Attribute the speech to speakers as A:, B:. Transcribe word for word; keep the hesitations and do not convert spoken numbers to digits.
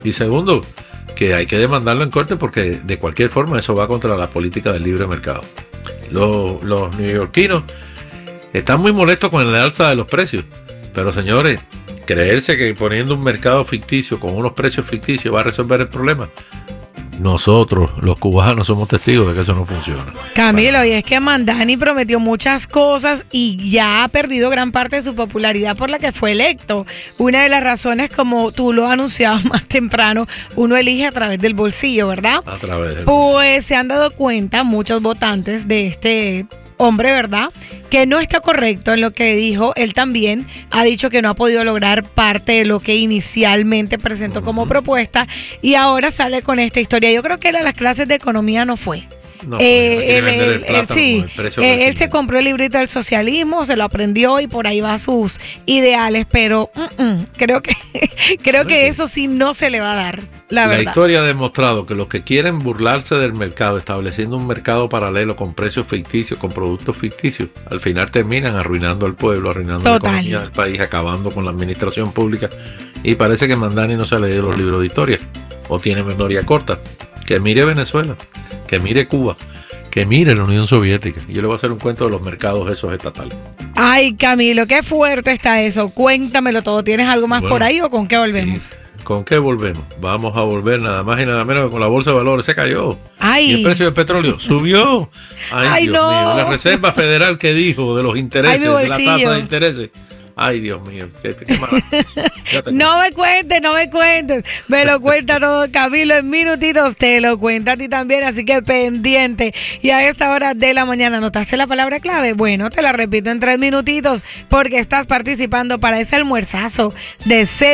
A: Y segundo, que hay que demandarlo en corte porque de cualquier forma eso va contra la política del libre mercado. Los, los neoyorquinos están muy molestos con el alza de los precios, pero señores, creerse que poniendo un mercado ficticio con unos precios ficticios va a resolver el problema. Nosotros, los cubanos, somos testigos de que eso no funciona.
B: Camilo, bueno. Y es que Mamdani prometió muchas cosas y ya ha perdido gran parte de su popularidad por la que fue electo. Una de las razones, como tú lo anunciabas más temprano, uno elige a través del bolsillo, ¿verdad?
A: A través del
B: Pues
A: bolsillo.
B: Se han dado cuenta muchos votantes de este hombre, ¿verdad?, que no está correcto en lo que dijo. Él también ha dicho que no ha podido lograr parte de lo que inicialmente presentó uh-huh. como propuesta, y ahora sale con esta historia. Yo creo que él a las clases de economía no fue.
A: No,
B: eh, él,
A: él,
B: él, él, sí, eh, él se compró el librito del socialismo, se lo aprendió y por ahí va sus ideales, pero uh, uh, creo que creo que eso sí no se le va a dar, la, la verdad.
A: La historia ha demostrado que los que quieren burlarse del mercado, estableciendo un mercado paralelo con precios ficticios, con productos ficticios, al final terminan arruinando al pueblo, arruinando Total. la economía del país, acabando con la administración pública. Y parece que Mamdani no se ha leído los libros de historia o tiene memoria corta. Que mire Venezuela, que mire Cuba, que mire la Unión Soviética. Y yo le voy a hacer un cuento de los mercados esos estatales.
B: Ay, Camilo, qué fuerte está eso. Cuéntamelo todo. ¿Tienes algo más bueno, por ahí o con qué volvemos?
A: Sí. ¿Con qué volvemos? Vamos a volver nada más y nada menos que con la bolsa de valores. Se cayó.
B: Ay.
A: Y el precio del petróleo subió. Ay,
B: Ay
A: Dios
B: no.
A: mío. La Reserva Federal que dijo de los intereses,
B: Ay,
A: de la tasa de intereses. Ay, Dios mío, qué, qué mala.
B: No me cuentes, no me cuentes. Me lo cuenta todo Camilo en minutitos. Te lo cuenta a ti también, así que pendiente. Y a esta hora de la mañana, ¿notaste la palabra clave? Bueno, te la repito en tres minutitos porque estás participando para ese almuerzazo de